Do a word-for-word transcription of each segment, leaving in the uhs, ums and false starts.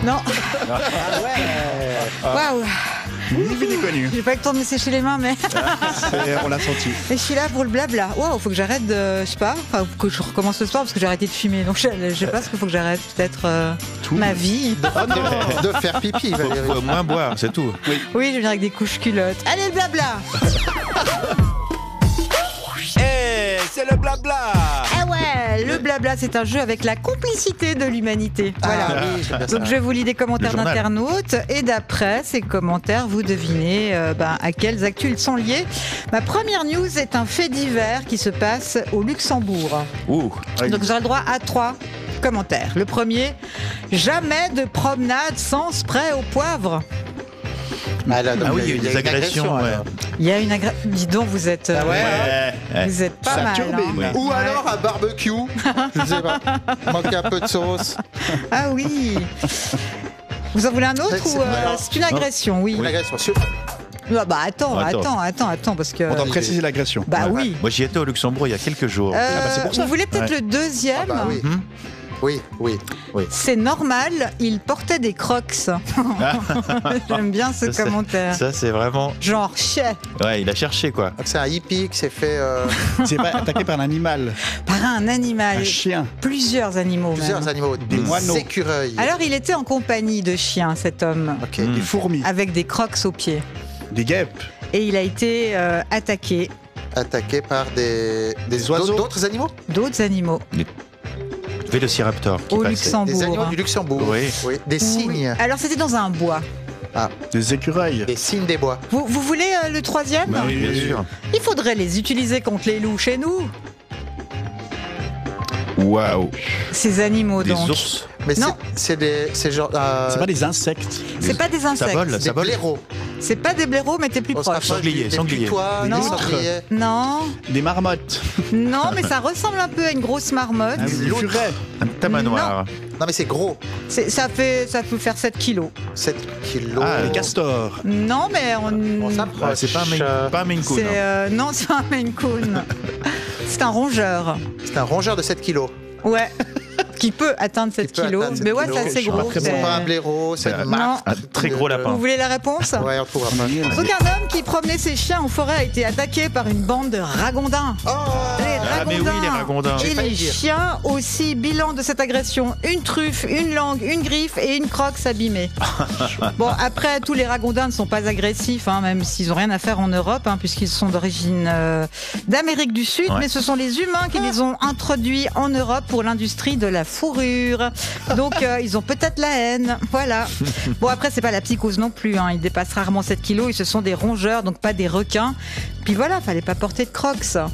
Non. Ah ouais. Waouh. Ni vu ni connu. J'ai pas eu le temps de me sécher les mains, mais. C'est- On l'a senti. Et je suis là pour le blabla. Waouh, faut que j'arrête de. Je sais pas. Enfin, faut que je recommence ce soir parce que j'ai arrêté de fumer. Donc je, je sais pas ce qu'il faut que j'arrête. Peut-être euh, ma vie. De faire pipi, Faut, Valérie. faut moins boire, c'est tout. Oui, je vais venir avec des couches culottes. Allez, le blabla. Hey, c'est le blabla. Ah ouais, le blabla, c'est un jeu avec la complicité de l'humanité. Voilà. Ah oui, j'aime bien ça. Donc je vous lis des commentaires Le journal. d'internautes et d'après ces commentaires, vous devinez euh, ben, à quelles actus ils sont liés. Ma première news est un fait divers qui se passe au Luxembourg. Ouh. Donc vous aurez le droit à trois commentaires. Le premier, jamais de promenade sans spray au poivre. Ah, là, donc, Ah oui, il y a eu une des agressions. ouais. alors. Il y a une agression. Dis donc, vous êtes, euh, Ah ouais. Ouais, ouais. vous êtes pas Ça mal. turbine. hein. Ou Ouais. alors un barbecue. Je sais pas. Manquait un peu de sauce. Ah oui. Vous en voulez un autre C'est- ou euh, alors, c'est une agression, oui. Une agression. Sur- Ah bah attends, Attends. attends, attends, attends, parce que. On doit préciser l'agression. Bah Ouais. oui. Moi, j'y étais au Luxembourg il y a quelques jours. Euh, bah, c'est pour ça. Vous voulez peut-être Ouais. le deuxième? Ah bah oui. Mhm. Oui, oui, oui. C'est normal, il portait des crocs. J'aime bien ce Ça, c'est- commentaire. Ça, c'est vraiment. Genre, chais, Ouais, il a cherché, quoi. Donc c'est un hippie qui s'est fait euh, C'est pas attaqué par un animal, par un animal. un chien. Plusieurs animaux plusieurs même. animaux, des moineaux. écureuils. Alors, il était en compagnie de chiens, cet homme, Ok. Mm. Des fourmis, avec des crocs aux pieds. des guêpes. Et il a été euh, attaqué Attaqué par des, Des oiseaux. d'autres- d'autres animaux. d'autres animaux Vélociraptor qui au passait. Luxembourg. Des animaux du Luxembourg. Oui. Des Oui. cygnes. Alors, c'était dans un bois. Des écureuils. Des cygnes des bois. Vous, vous voulez euh, le troisième? Bah Oui, bien sûr. Il faudrait les utiliser contre les loups chez nous. Waouh. Ces animaux, Des donc. ours. Mais c'est- Non. c'est des, c'est genre euh, C'est pas des insectes. C'est pas des Ça insectes. vole, des ça vole. blaireaux. C'est pas des blaireaux, mais t'es plus On se proche. rapproche Sanglier, des- des sanglier. putois, Des des loutres. sangliers. Non, Des marmottes. non, mais ça ressemble un peu à une grosse marmotte. Ah oui, des loutres. furets. Un tamanoir. Non mais c'est gros. C'est- Ça fait, ça peut faire sept kilos. sept kilos. Ah, Des castors. Non, mais on. On s'approche. Ouais, c'est pas un main, Euh, pas un Maine Coon, C'est hein. euh, non, c'est pas un Maine Coon. C'est un rongeur. C'est un rongeur de sept kilos. Ouais. Qui peut atteindre sept peut kilos. atteindre sept Mais ouais, kilos. c'est assez Je suis gros. pas très c'est- C'est pas un blaireau, c'est C'est une un- marque. un très gros de- lapin. Vous voulez la réponse? Ouais, on trouvera pas. Donc un homme qui promenait ses chiens en forêt a été attaqué par une bande de ragondins. Oh Les Ah, mais oui, les ragondins. Et J'ai failli les dire. chiens aussi, bilan de cette agression, une truffe, une langue, une griffe et une croque abîmée. Bon, après, tous les ragondins ne sont pas agressifs, hein, même s'ils n'ont rien à faire en Europe, hein, puisqu'ils sont d'origine euh, d'Amérique du Sud, Ouais. mais ce sont les humains qui les ont introduits en Europe pour l'industrie de la fourrure. Donc, euh, ils ont peut-être la haine. Voilà. Bon, après, c'est pas la psychose non plus, hein, ils dépassent rarement sept kilos, ils se sont des rongeurs, donc pas des requins. Puis voilà, fallait pas porter de crocs. Ça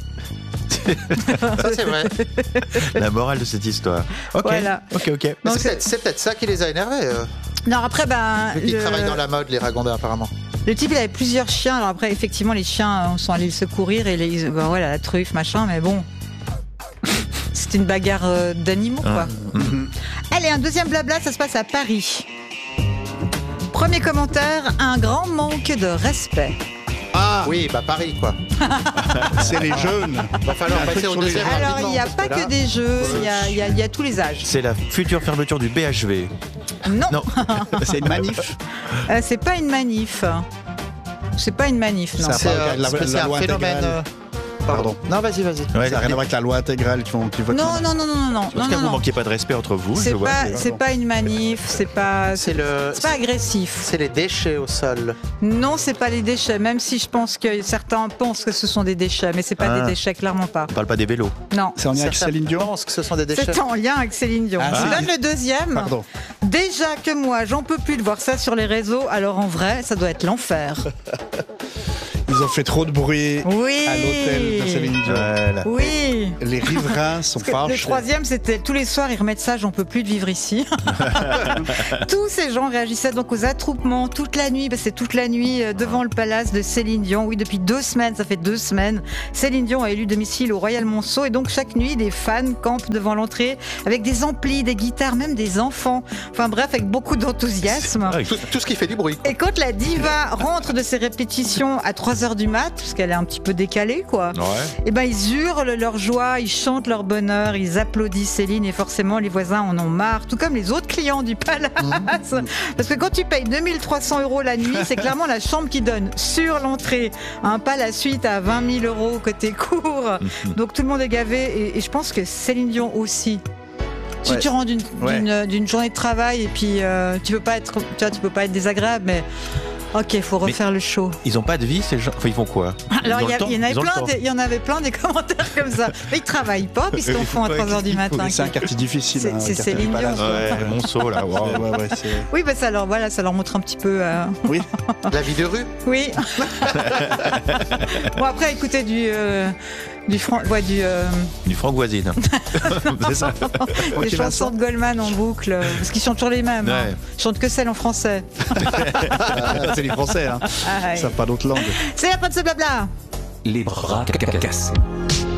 c'est vrai. La morale de cette histoire. Ok. Voilà. Ok, ok. Mais Donc, c'est peut-être c'est peut-être ça qui les a énervés. euh, Non, après, ben. Vu qu'ils le- travaillent dans la mode, les ragondins apparemment. Le type, il avait plusieurs chiens. Alors après, effectivement, les chiens euh, sont allés le secourir et les, ben voilà, la truffe, machin, mais bon. C'était une bagarre euh, d'animaux, quoi. Mhm. Allez, un deuxième blabla, ça se passe à Paris. Premier commentaire, un grand manque de respect. Ah, Oui, bah Paris quoi. c'est les jeunes. Va falloir Il y a un passer truc au sur les deuxième. gens. Alors, rapidement, il n'y a parce pas là- que des jeux, il y a, il y a- il y a tous les âges. C'est la future fermeture du B H V. Non, Non. C'est une manif. euh, c'est pas une manif. C'est pas une manif, non. Ça- C'est pas euh, avec la- c'est la c'est un loi phénomène. intégrale. euh, Pardon. Non, vas-y, vas-y. Ouais, Ça n'a rien à voir avec la loi intégrale qui vont qui votent. Non, non, non, non, non, non, En tout non, cas, non, vous non. manquez pas de respect entre vous, C'est je vois. pas, c'est pas une manif, c'est pas, C'est le. c'est pas agressif. C'est les déchets au sol. Non, c'est pas les déchets, même si je pense que certains pensent que ce sont des déchets, mais c'est pas Ah. des déchets, clairement pas. On parle pas des vélos. Non. C'est en lien avec Certains Céline Dion. pensent que ce sont des déchets. C'est en lien avec Céline Dion. Ah, je c'est- donne le deuxième. Pardon. Déjà que moi, j'en peux plus de voir ça sur les réseaux, alors en vrai, ça doit être l'enfer. Ils ont fait trop de bruit Oui. à l'hôtel de Céline Dion. Voilà. Oui. Les riverains sont Parce que le fâchés. troisième, c'était tous les soirs, ils remettent ça, j'en peux plus de vivre ici. Tous ces gens réagissaient donc aux attroupements toute la nuit, parce que c'est toute la nuit euh, devant le palace de Céline Dion. Oui, depuis deux semaines, ça fait deux semaines. Céline Dion a élu domicile au Royal Monceau et donc chaque nuit, des fans campent devant l'entrée avec des amplis, des guitares, même des enfants. Enfin bref, avec beaucoup d'enthousiasme. Ah, Tout, tout ce qui fait du bruit. Et quand la diva rentre de ses répétitions à trois trois heures du mat, parce qu'elle est un petit peu décalée, quoi. Ouais. Et ben ils hurlent leur joie, ils chantent leur bonheur, ils applaudissent Céline et forcément les voisins en ont marre, tout comme les autres clients du palace. Mmh. Parce que quand tu payes deux mille trois cents euros la nuit, c'est clairement la chambre qui donne sur l'entrée, hein, pas la suite à vingt mille euros côté cour. Mmh. Donc tout le monde est gavé et, et je pense que Céline Dion aussi. Si ouais. tu rentres d'une, ouais. d'une, d'une journée de travail et puis euh, tu peux pas être, tu vois, tu peux pas être désagréable, mais ok, il faut refaire mais le show. Ils ont pas de vie, ces gens. Enfin, ils font quoi? Alors il y, y, y, y, y en avait plein des commentaires comme ça. Mais ils travaillent pas puisqu'ils en font à trois heures du matin. C'est un quartier difficile. C'est, hein, c'est Céline Dion. Ouais, Monceau là. Wow. ouais, ouais, c'est... Oui, bah ça leur voilà, ça leur montre un petit peu. Euh... Oui. La vie de rue. Oui. Bon après, écoutez du. Euh... Du franc, ouais, du. Euh... Du franc voisine. C'est ça. Des chansons de Goldman en boucle, parce qu'ils chantent toujours les mêmes. Ouais. Hein. Ils chantent que celles en français. C'est les Français, hein. Ah, ouais. Ça n'a pas d'autre langue. C'est la fin de ce blabla. Les bras cassés.